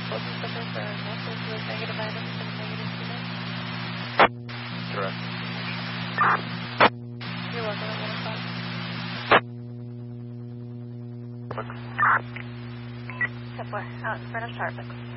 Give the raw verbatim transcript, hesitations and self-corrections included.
Closing subject for muscles with negative items and negative units. Correct. You're welcome at one o'clock. Step one, out in front of Starbucks.